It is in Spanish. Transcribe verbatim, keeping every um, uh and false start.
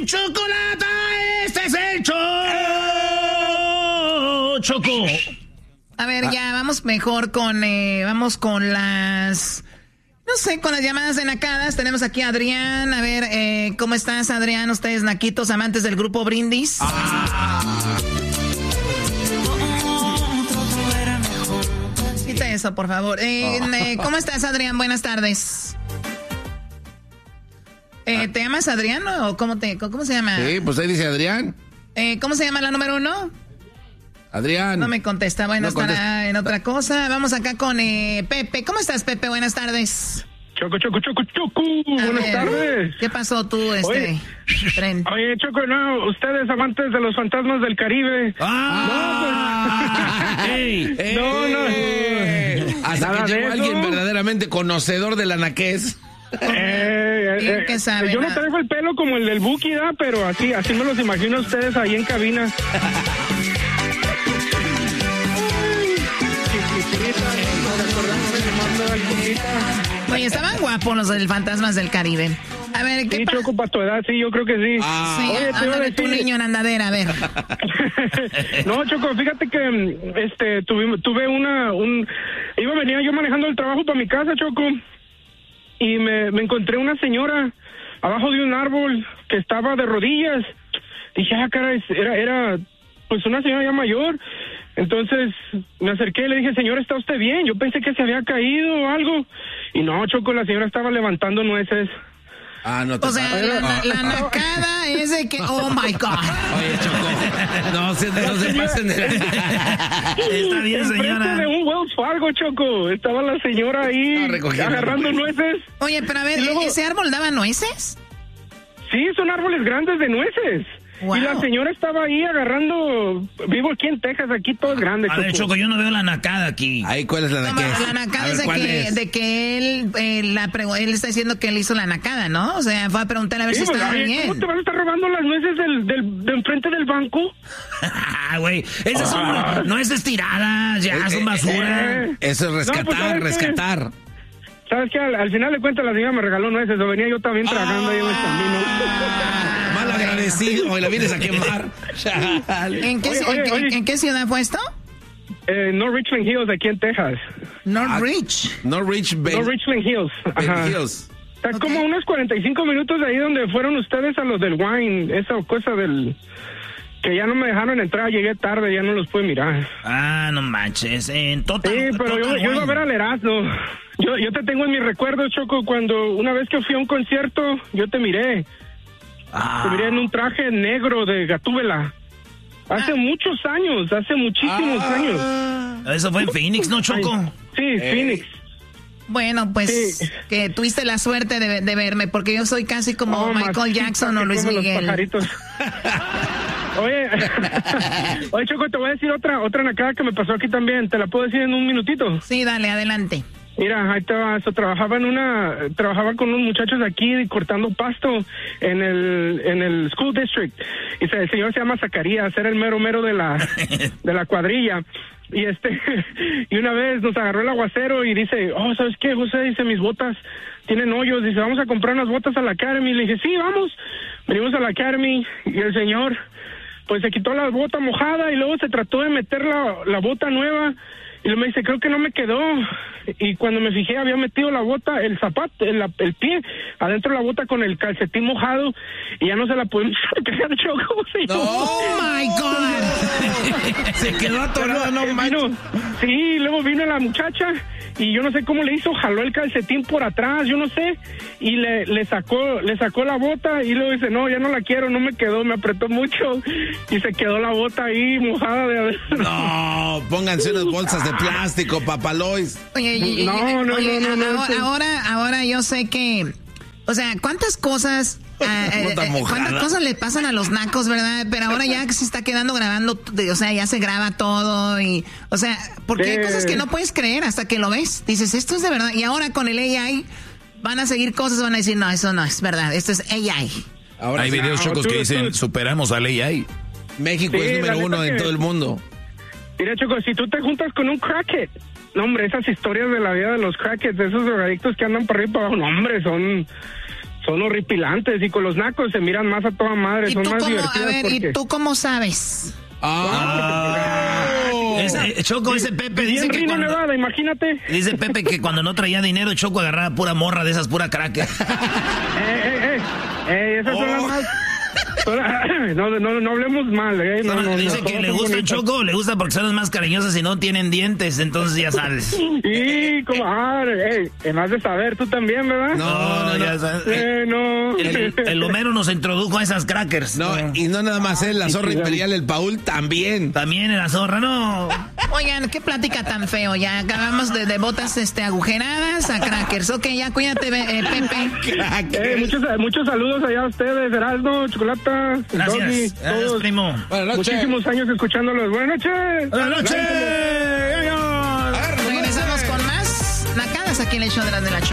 y chocolata, este es el show, Choco. A ver, ya, vamos mejor con, eh, vamos con las, no sé, con las llamadas de nacadas. Tenemos aquí a Adrián. A ver, eh, ¿cómo estás, Adrián? Ustedes, naquitos, amantes del grupo Brindis. Ah. Quita eso, por favor. Eh, eh, ¿Cómo estás, Adrián? Buenas tardes. Eh, ¿Te llamas Adrián o cómo, te, cómo se llama? Sí, pues ahí dice Adrián. Eh, ¿Cómo se llama la número uno? Adrián. No me contesta. Bueno, no estará contesta. en otra cosa. Vamos acá con eh, Pepe. ¿Cómo estás, Pepe? Buenas tardes. Choco, Choco, Choco, Choco. A Buenas ver, tardes. ¿qué pasó tú, este Oye, tren? Oye, Choco, no, ustedes amantes de los fantasmas del Caribe. ¡Ah! No, pues... ¡Ey! ¡Ey! No, no. Hasta Nada que de llegó eso. alguien verdaderamente conocedor del anaqués. Eh, Bien eh, que sabe, yo no ¿no? traigo el pelo como el del Buki, ¿da? Pero así, así me los imagino a ustedes ahí en cabina. Oye, estaban guapos los del Fantasmas del Caribe. A ver, ¿qué Sí, pasa? Choco, para tu edad, sí, yo creo que sí. Ah. Sí, Oye, te iba a ándale tu decir- niño en andadera, a ver. No, Choco, fíjate que este tuve, tuve una un iba a venir yo manejando el trabajo para mi casa, Choco, y me, me encontré una señora abajo de un árbol que estaba de rodillas. Dije, ah, cara, es- era era pues una señora ya mayor. Entonces me acerqué y le dije, señora, ¿está usted bien? Yo pensé que se había caído o algo. Y no, Choco, la señora estaba levantando nueces. Ah, no te O sea, pases. la, la, la Ah. nacada es de que, oh my God. Oye, Choco, no se, no se pasen de... Está bien, Enfrente señora. de un Wells Fargo, Choco. Estaba la señora ahí Ah, recogiendo agarrando nueces. nueces. Oye, pero a ver, Y luego- ¿ese árbol daba nueces? Sí, son árboles grandes de nueces. Wow. Y la señora estaba ahí agarrando... Vivo aquí en Texas, aquí todo es grande, A ver, Choco. Choco, yo no veo la nacada aquí. Ahí, ¿cuál es la No, anaqués? la nacada A es ver, de ¿cuál que, es? de que él, eh, la pregu- él está diciendo que él hizo la nacada, ¿no? O sea, fue a preguntar a ver Sí, si pues, estaba oye, bien. ¿cómo te vas a estar robando las nueces del, del, de enfrente del banco? Ah, güey, esas son nueces tiradas, ya Eh, son eh, basura. eh, Eso es No, pues, rescatar, ¿sabes qué? rescatar. ¿Sabes qué? Al, al final de cuentas la señora me regaló nueces, o venía yo también tragando ahí en el camino. Mal agradecido, y la vienes a quemar. Chale. ¿En qué, Oye, ci- oye, en qué- oye. en qué ciudad fue esto? Eh, no Richland Hills, aquí en Texas. Northridge. No reach No Ben Richland Hills. Ajá. Hills. Está Ok. como unos cuarenta y cinco minutos de ahí donde fueron ustedes a los del wine, esa cosa del... que ya no me dejaron entrar, llegué tarde, ya no los pude mirar. Ah, no manches. En total. Sí, pero yo, yo iba a ver al Erasmo. Yo, yo te tengo en mis recuerdos, Choco, cuando una vez que fui a un concierto, yo te miré. Te miré en un traje negro de Gatúbela. Hace Ah. muchos años, hace muchísimos años. Eso fue en Phoenix, ¿no, Choco? Sí, Phoenix. Bueno, pues Sí. que tuviste la suerte de, de verme, porque yo soy casi como Oh, Michael masita Jackson o que Luis come los Miguel. pajaritos. Oye, oye, Choco, te voy a decir otra otra nacada que me pasó aquí también. ¿Te la puedo decir en un minutito? Sí, dale, adelante. Mira, ahí te va. So, trabajaba en una, trabajaba con unos muchachos de aquí cortando pasto en el, en el school district. Y se- el señor se llama Zacarías, era el mero mero de la, de la cuadrilla. Y este, y una vez nos agarró el aguacero y dice, oh, ¿sabes qué, José? Dice, mis botas tienen hoyos. Dice, vamos a comprar unas botas a la Academy. Le dije, sí, vamos. Venimos a la Academy y el señor, pues se quitó la bota mojada y luego se trató de meter la, la bota nueva. Y luego me dice, creo que no me quedó. Y cuando me fijé, había metido la bota, el zapato, el, el pie, adentro de la bota con el calcetín mojado. Y ya no se la pudimos sacar, Choco. No. Oh my God. Se quedó atorado, no Él manches. vino- sí, luego vino la muchacha y yo no sé cómo le hizo, jaló el calcetín por atrás, yo no sé, y le, le sacó le sacó la bota y luego dice, no, ya no la quiero, no me quedó, me apretó mucho y se quedó la bota ahí mojada de adentro. No, pónganse unas bolsas de plástico, papalois. Oye, y- y- No, no, oye, no, no, no, ahora, sí. ahora, ahora yo sé que, o sea, ¿cuántas cosas, ah, eh, Bota eh, mojada. cuántas cosas le pasan a los nacos, verdad? Pero ahora ya que se está quedando grabando, de- o sea, ya se graba todo y, o sea, porque hay Sí. cosas que no puedes creer hasta que lo ves. Dices, esto es de verdad. Y ahora con el A I van a seguir cosas, van a decir, no, eso no es verdad, esto es A I. Ahora Hay sí, videos no, chocos tú- que dicen, tú- superamos a ley ahí. México Sí, es la número neta uno en que- todo el mundo. Mira, Choco, si tú te juntas con un crackhead, no, hombre, esas historias de la vida de los crackheads, de esos drogadictos que andan por arriba y para abajo, no, hombre, son... son horripilantes y con los nacos se miran más a toda madre, son más cómo, divertidas. A ver, porque... ¿y tú cómo sabes? Ah, oh. ese, Choco, ese Pepe dice que Reno, cuando, Nevada, imagínate. Dice Pepe que cuando no traía dinero, Choco agarraba pura morra de esas, pura cracker. eh, eh, eh, eh, esas oh. son las más... No, no, no hablemos mal, ¿eh? No, no, dice no, que le gusta el Choco, le gusta porque son las más cariñosas y no tienen dientes, entonces ya sabes. Sí, comadre, eh, más de saber, tú también, ¿verdad? No, no, no ya sabes. Eh, no. El, el Homero nos introdujo a esas crackers. No, y no nada más él, la zorra imperial, el Paul también. También en la zorra, no. Oigan, qué plática tan feo, ya acabamos de, de botas este, agujeradas a crackers. Ok, ya cuídate, eh, Pepe. Eh, muchos, muchos saludos allá a ustedes, Erasmo, Chocolata. Gracias, Doggy, gracias, primo. Buenas noches. Muchísimos años escuchándolos. Buenas noches. Buenas noches. Regresamos con más nacadas aquí en el show de las de la Choco.